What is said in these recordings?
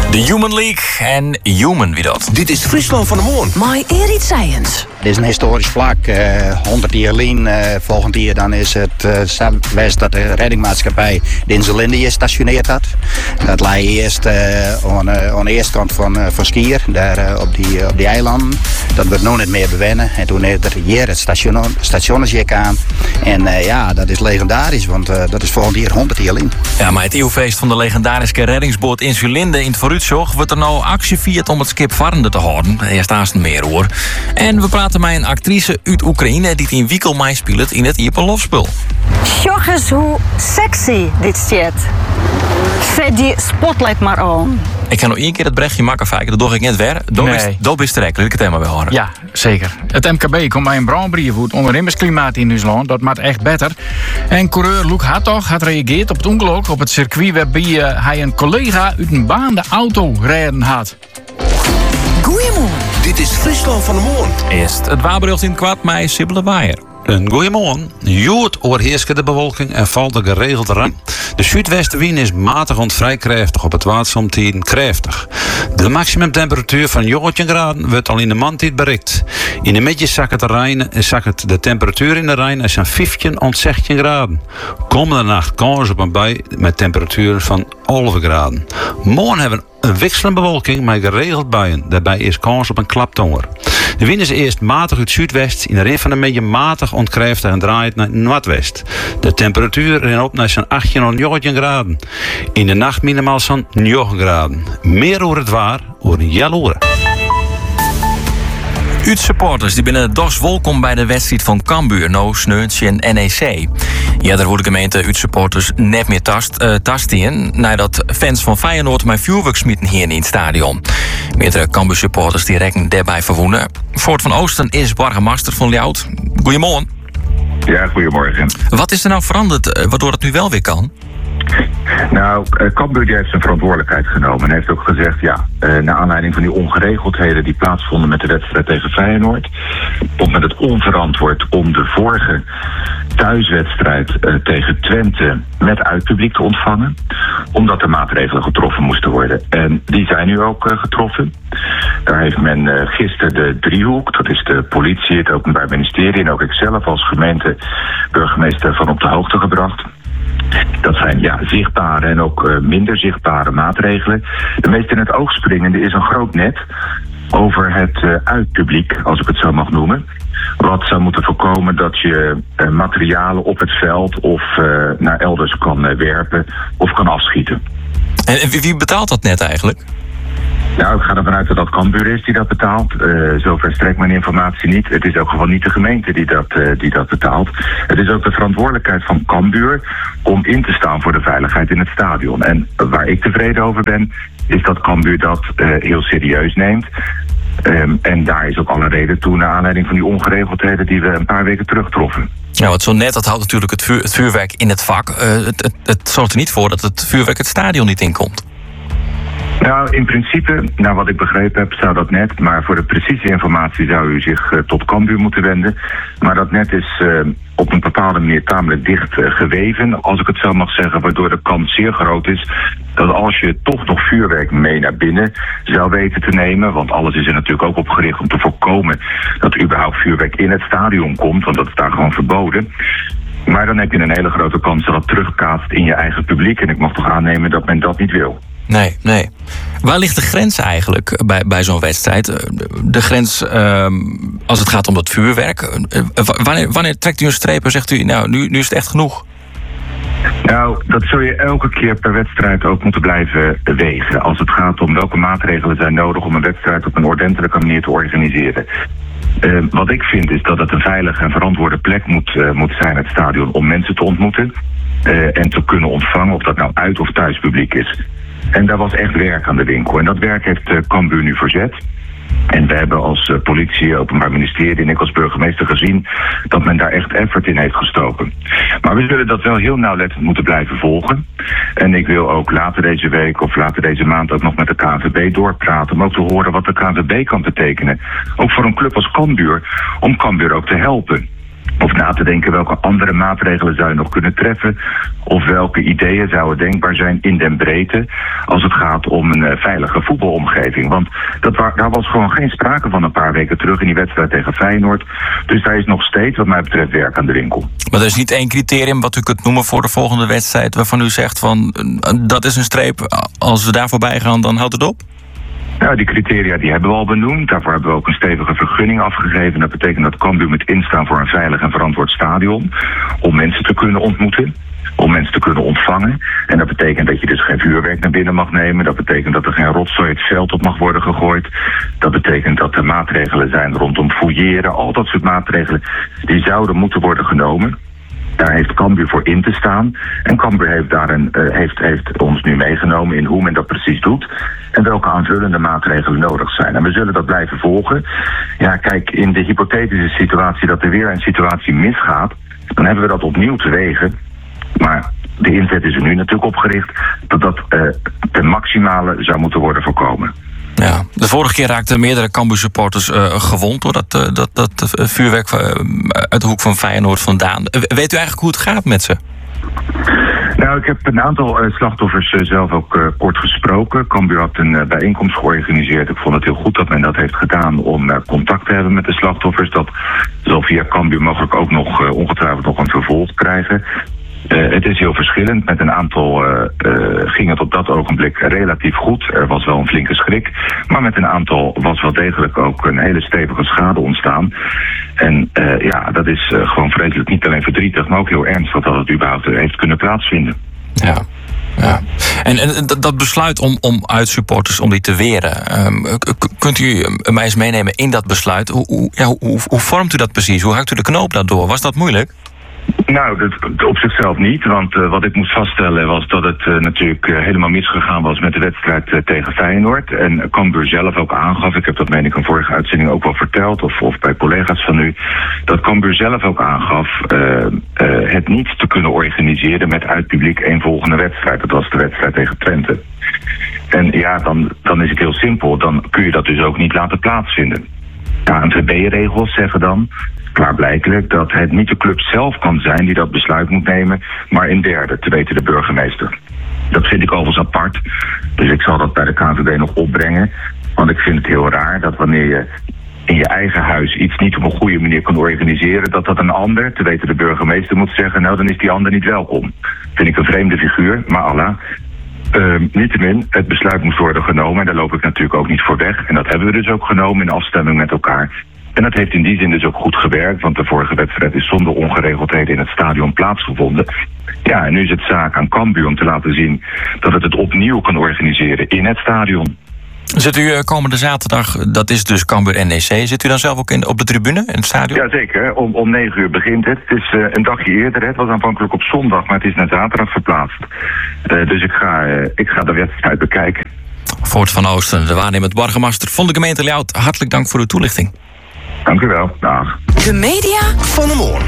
De Human League en Human, wie dat? Dit is Friesland van de Moon. My Erit Science. Dit is een historisch vlak. 100 jaar geleden, volgend jaar dan is het geweest dat de reddingmaatschappij de Inselinde gestationeerd had. Dat lag eerst aan de eerste kant van Skier, daar op die eilanden. Dat wordt nu niet meer bewennen. En toen is er hier het stationnetje aan. En dat is legendarisch, want dat is volgend jaar 100 jaar geleden. Ja, maar het eeuwfeest van de legendarische reddingsboot Insulinde in het Vooruitzorg wordt er nou actie viert om het skip varende te houden. Eerst naast meer hoor. En we praten met een actrice uit Oekraïne die in Wiekel mij speelt in het Ieperlofspul. Sjoch eens hoe sexy dit zit. Zet die spotlight maar aan. Ik ga nog één keer het berichtje maken, dat doe ik net weer. Dat is terecht, wil ik het helemaal weer horen. Ja, zeker. Het MKB komt bij een brandbrief voor het ondernemersklimaat in ons land. Dat maakt echt beter. En coureur Luc Hartog had reageerd op het ongeluk op het circuit waarbij hij een collega uit een baande auto rijden had. Goeiemorgen. Dit is Friesland van de Moon. Eerst het waarbericht in het kwad met Sibylle Waaier. Een goeiemorgen. Jood overheerst de bewolking en valt er geregeld rang. De zuidwestenwind is matig en vrij krachtig, op het watersomtijden krachtig. De maximumtemperatuur van 18 graden wordt al in de maandtijd bereikt. In de middag zakt de temperatuur in de Rijn als 15 tot 16 graden. Komende nacht kans op een bui met temperaturen van 11 graden. Morgen hebben we een wisselende bewolking met geregeld buien. Daarbij is kans op een klaptonger. De wind is eerst matig uit zuidwest, in de rin van de middag matig ontkrijftig en draait naar noordwest. De temperatuur ren op naar zo'n 18 tot 19 graden. In de nacht minimaal zo'n 9 graden. Meer over het waar, over een jaloeren. Supporters die binnen de dos welkom bij de wedstrijd van Cambuur, no Sneuntje en NEC. Ja, daar wordt de gemeente supporters net meer tasten nadat fans van Feyenoord met vuurwerk smieten hier in het stadion. Meerdere Cambuur supporters die rekken daarbij verwoenen. Voort van Oosten is burgemeester van Ljout. Goedemorgen. Ja, goedemorgen. Wat is er nou veranderd waardoor het nu wel weer kan? Nou, Cambuur heeft zijn verantwoordelijkheid genomen en heeft ook gezegd, naar aanleiding van die ongeregeldheden die plaatsvonden met de wedstrijd tegen Feyenoord, tot met het onverantwoord om de vorige thuiswedstrijd tegen Twente met uitpubliek te ontvangen, omdat er maatregelen getroffen moesten worden. En die zijn nu ook getroffen. Daar heeft men gisteren de driehoek, dat is de politie, het Openbaar Ministerie en ook ikzelf als gemeenteburgemeester van op de hoogte gebracht. Dat zijn zichtbare en ook minder zichtbare maatregelen. De meest in het oog springende is een groot net over het uitpubliek, als ik het zo mag noemen. Wat zou moeten voorkomen dat je materialen op het veld of naar elders kan werpen of kan afschieten. En wie betaalt dat net eigenlijk? Nou, ik ga ervan uit dat dat Cambuur is die dat betaalt. Zover strekt mijn informatie niet. Het is ook gewoon niet de gemeente die dat betaalt. Het is ook de verantwoordelijkheid van Cambuur om in te staan voor de veiligheid in het stadion. En waar ik tevreden over ben, is dat Cambuur dat heel serieus neemt. En daar is ook alle reden toe naar aanleiding van die ongeregeldheden die we een paar weken terug troffen. Ja, want zo net, dat houdt natuurlijk het vuurwerk in het vak. Het zorgt er niet voor dat het vuurwerk het stadion niet inkomt. Nou, in principe, naar wat ik begrepen heb, zou dat net. Maar voor de precieze informatie zou u zich tot Cambuur moeten wenden. Maar dat net is op een bepaalde manier tamelijk dicht geweven, als ik het zo mag zeggen. Waardoor de kans zeer groot is dat als je toch nog vuurwerk mee naar binnen zou weten te nemen. Want alles is er natuurlijk ook op gericht om te voorkomen dat er überhaupt vuurwerk in het stadion komt. Want dat is daar gewoon verboden. Maar dan heb je een hele grote kans dat het terugkaatst in je eigen publiek. En ik mag toch aannemen dat men dat niet wil. Nee. Waar ligt de grens eigenlijk bij zo'n wedstrijd? De grens als het gaat om dat vuurwerk. Wanneer trekt u een streep en zegt u, nou, nu is het echt genoeg? Nou, dat zul je elke keer per wedstrijd ook moeten blijven wegen. Als het gaat om welke maatregelen zijn nodig om een wedstrijd op een ordentelijke manier te organiseren. Wat ik vind is dat het een veilige en verantwoorde plek moet zijn, het stadion, om mensen te ontmoeten. En te kunnen ontvangen, of dat nou uit- of thuispubliek is. En daar was echt werk aan de winkel. En dat werk heeft Cambuur nu verzet. En we hebben als politie, Openbaar Ministerie en ik als burgemeester gezien dat men daar echt effort in heeft gestoken. Maar we zullen dat wel heel nauwlettend moeten blijven volgen. En ik wil ook later deze week of later deze maand ook nog met de KNVB doorpraten. Om ook te horen wat de KNVB kan betekenen. Ook voor een club als Cambuur, om Cambuur ook te helpen. Of na te denken welke andere maatregelen zou je nog kunnen treffen. Of welke ideeën zouden denkbaar zijn in den breedte als het gaat om een veilige voetbalomgeving. Want daar was gewoon geen sprake van een paar weken terug in die wedstrijd tegen Feyenoord. Dus daar is nog steeds wat mij betreft werk aan de winkel. Maar er is niet één criterium wat u kunt noemen voor de volgende wedstrijd waarvan u zegt van dat is een streep, als we daar voorbij gaan dan houdt het op? Nou, die criteria die hebben we al benoemd. Daarvoor hebben we ook een stevige vergunning afgegeven. Dat betekent dat Cambuur moet instaan voor een veilig en verantwoord stadion. Om mensen te kunnen ontmoeten. Om mensen te kunnen ontvangen. En dat betekent dat je dus geen vuurwerk naar binnen mag nemen. Dat betekent dat er geen rotzooi het veld op mag worden gegooid. Dat betekent dat er maatregelen zijn rondom fouilleren. Al dat soort maatregelen die zouden moeten worden genomen. Daar heeft Cambuur voor in te staan. En Cambuur heeft ons nu meegenomen in hoe men dat precies doet. En welke aanvullende maatregelen nodig zijn. En we zullen dat blijven volgen. Ja, kijk, in de hypothetische situatie dat er weer een situatie misgaat, dan hebben we dat opnieuw te wegen. Maar de inzet is er nu natuurlijk opgericht dat ten maximale zou moeten worden voorkomen. Ja, de vorige keer raakten meerdere Cambuur-supporters gewond door dat vuurwerk uit de hoek van Feyenoord vandaan. Weet u eigenlijk hoe het gaat met ze? Nou, ik heb een aantal slachtoffers zelf ook kort gesproken. Cambuur had een bijeenkomst georganiseerd. Ik vond het heel goed dat men dat heeft gedaan om contact te hebben met de slachtoffers. Dat zal via Cambuur mogelijk ook nog ongetwijfeld nog een vervolg krijgen. Het is heel verschillend. Met een aantal ging het op dat ogenblik relatief goed. Er was wel een flinke schrik. Maar met een aantal was wel degelijk ook een hele stevige schade ontstaan. En dat is gewoon vreselijk niet alleen verdrietig, maar ook heel ernstig dat het überhaupt heeft kunnen plaatsvinden. Ja. En dat besluit om uitsupporters om die te weren. Kunt u mij eens meenemen in dat besluit? Hoe vormt u dat precies? Hoe hakt u de knoop daardoor? Was dat moeilijk? Nou, op zichzelf niet. Want wat ik moest vaststellen was dat het natuurlijk helemaal misgegaan was met de wedstrijd tegen Feyenoord. En Cambuur zelf ook aangaf, ik heb dat meen ik in vorige uitzending ook wel verteld, of bij collega's van u, dat Cambuur zelf ook aangaf het niet te kunnen organiseren met uit publiek één volgende wedstrijd. Dat was de wedstrijd tegen Twente. En ja, dan is het heel simpel. Dan kun je dat dus ook niet laten plaatsvinden. KNVB-regels zeggen dan klaarblijkelijk dat het niet de club zelf kan zijn die dat besluit moet nemen, maar een derde, te weten de burgemeester. Dat vind ik overigens apart, dus ik zal dat bij de KNVB nog opbrengen. Want ik vind het heel raar dat wanneer je in je eigen huis iets niet op een goede manier kan organiseren, dat een ander, te weten de burgemeester, moet zeggen, nou dan is die ander niet welkom. Vind ik een vreemde figuur, maar Allah. Niettemin, het besluit moest worden genomen en daar loop ik natuurlijk ook niet voor weg. En dat hebben we dus ook genomen in afstemming met elkaar. En dat heeft in die zin dus ook goed gewerkt, want de vorige wedstrijd is zonder ongeregeldheden in het stadion plaatsgevonden. Ja, en nu is het zaak aan Cambuur om te laten zien dat het opnieuw kan organiseren in het stadion. Zit u komende zaterdag, dat is dus Cambuur NEC, zit u dan zelf ook op de tribune in het stadion? Jazeker, om 9 uur begint het. Het is een dagje eerder, het was aanvankelijk op zondag, maar het is naar zaterdag verplaatst. Dus ik ga de wedstrijd bekijken. Voort van Oosten, de waarnemend burgemeester van de gemeente Ljouwert, hartelijk dank voor uw toelichting. Dank u wel, dag. De media van de morgen.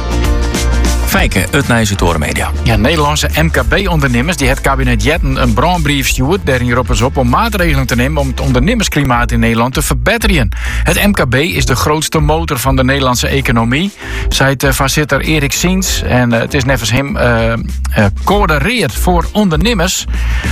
Fijke, uit Nijzetoren Media. Ja, Nederlandse MKB-ondernemers die het kabinet Jetten een brandbrief stuurt. Daarin roepen ze op om maatregelen te nemen om het ondernemersklimaat in Nederland te verbeteren. Het MKB is de grootste motor van de Nederlandse economie, zei het voorzitter Erik Siens. En het is nevens hem coördineerd voor ondernemers.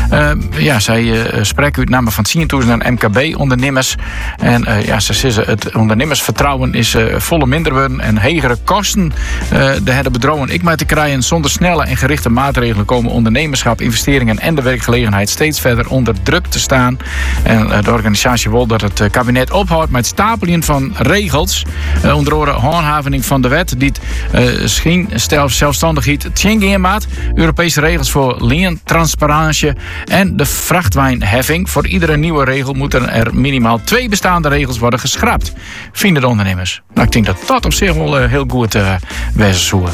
Zij spreken uit namen van 10.000 MKB-ondernemers. En ze zeggen het ondernemersvertrouwen is volle minder worden en hegere kosten. De hele bedrijven ik maar te krijgen. Zonder snelle en gerichte maatregelen komen ondernemerschap, investeringen en de werkgelegenheid steeds verder onder druk te staan. En de organisatie wil dat het kabinet ophoudt met stapelen van regels. Onder andere handhaving van de wet die geen zelfstandigheid maat. Europese regels voor leentransparantie en de vrachtwijnheffing. Voor iedere nieuwe regel moeten er minimaal 2 bestaande regels worden geschrapt, vinden de ondernemers. Nou, ik denk dat dat op zich wel heel goed wezen zou. Want we hebben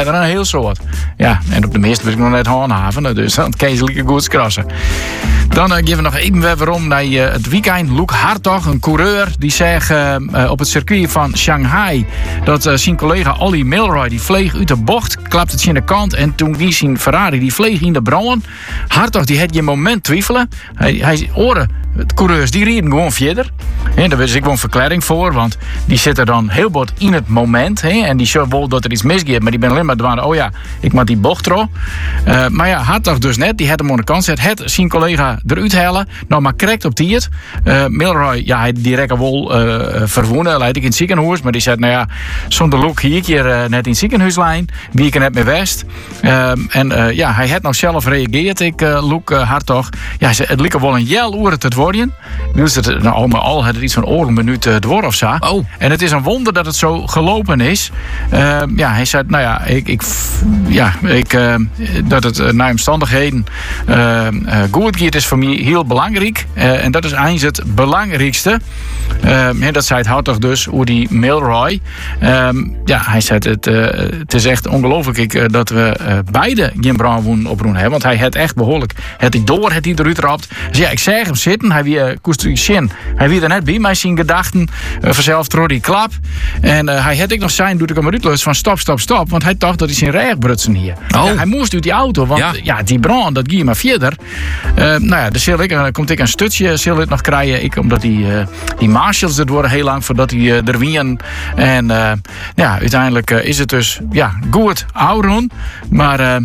er een heel soort. Ja, en op de meeste wil ik nog net handhaven, dus dan kan je ze lekker goed krassen. Dan geven we nog even weer waarom naar het weekend. Luke Hartog, een coureur, die zegt op het circuit van Shanghai dat zijn collega Ollie Milroy, die vleeg uit de bocht, klapt het in de kant en toen die zijn Ferrari, die vleeg in de branden. Hartog, die had je moment twijfelen. Hij oren, de coureurs, die rieden gewoon verder. En daar is ik gewoon verklaring voor, want die zitten dan heel bot in het moment. En die zullen wel dat er iets misgaat, maar die ben alleen maar dwaan, oh ja, ik maak die bocht erop. Maar ja, Hartog dus net, die had hem aan de kant zet, het zijn collega eruit halen. Nou, maar correct op die het. Milroy, ja, hij direct wel verwonnen, leid ik in het ziekenhuis, maar die zei, nou ja, zonder look hier keer net in het ziekenhuislijn, wie ik net meer west. Ja, hij had nou zelf reageerd, Luke Hartog. Ja, het liep wel een jel uur te worden. Dus het nou, allemaal had het iets van een minuut door of zo. Oh. En het is een wonder dat het zo gelopen is. Ja, hij zei, nou ja, dat het naar omstandigheden goed gaat is voor mij heel belangrijk. En dat is eigenlijk het belangrijkste. Dat zei het Hartog dus, hoe die Milroy. Ja, hij zei het is echt ongelooflijk dat we beide geen brandwonden oproen hebben. Want hij had echt behoorlijk het eruit rapt. Dus ja, ik zeg hem zitten. Hij wie koestrichin. Hij wie er net bij mij zijn gedachten. Vanzelf trok die klap. En hij had ik nog zijn, doe ik hem eruit van stop. Want hij dacht dat hij zijn reg brutsen hier. Oh. Ja, hij moest uit die auto. Want ja die brand, dat ging maar verder. Nou ja, dan komt ik een stukje zal ik nog krijgen. Omdat die marshals er worden heel lang voordat hij er wien. En ja, uiteindelijk is het dus goed ouder. Maar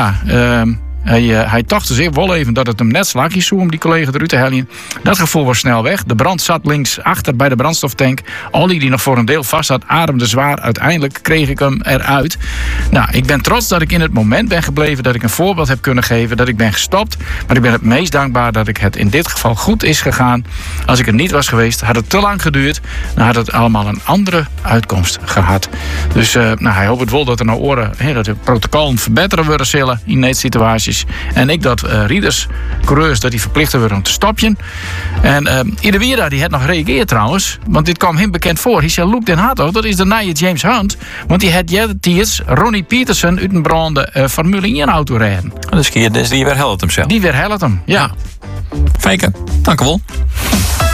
hij dacht dus wel even dat het hem net slagjes zo om die collega eruit te halen. Dat gevoel was snel weg. De brand zat links achter bij de brandstoftank. Ollie die nog voor een deel vast had, ademde zwaar. Uiteindelijk kreeg ik hem eruit. Nou, ik ben trots dat ik in het moment ben gebleven. Dat ik een voorbeeld heb kunnen geven. Dat ik ben gestopt. Maar ik ben het meest dankbaar dat ik het in dit geval goed is gegaan. Als ik er niet was geweest, had het te lang geduurd. Dan had het allemaal een andere uitkomst gehad. Dus hij hoopt het wel dat er nou oren, dat de protocollen verbeteren worden zullen in deze situaties. En ik dat rieders, coureurs, dat die verplicht worden om te stoppen. En ieder wie daar die had nog gereageerd trouwens. Want dit kwam hem bekend voor. Hij zei, Luke Den Hartog, dat is de nieuwe James Hunt. Want die had jaren Ronnie Peterson uit een brande Formule 1 auto rijden. Dus die weer helpt hem zelf. Die weer helpt hem, ja. Fijke, dank u wel.